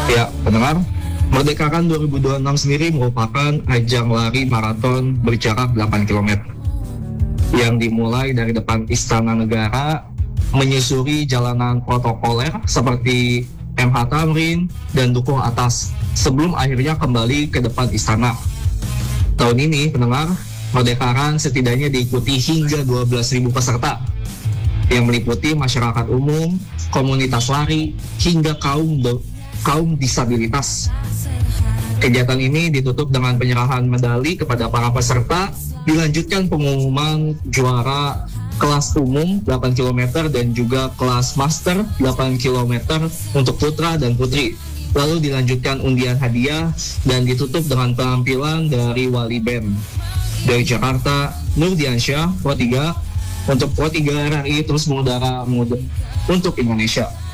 Ya, pendengar, Merdekakan 2026 sendiri merupakan ajang lari maraton berjarak 8 km yang dimulai dari depan Istana Negara, menyusuri jalanan protokoler seperti MH Tamrin dan Dukuh Atas sebelum akhirnya kembali ke depan istana. Tahun ini, pendengar, Merdekakan setidaknya diikuti hingga 12.000 peserta yang meliputi masyarakat umum, komunitas lari, hingga kaum disabilitas. Kegiatan ini ditutup dengan penyerahan medali kepada para peserta, dilanjutkan pengumuman juara kelas umum 8 km dan juga kelas master 8 km untuk putra dan putri. Lalu dilanjutkan undian hadiah dan ditutup dengan penampilan dari Wali Band. Dari Jakarta, Nur Diansyah, Pro 3, untuk Pro 3 RRI terus mengudara untuk Indonesia.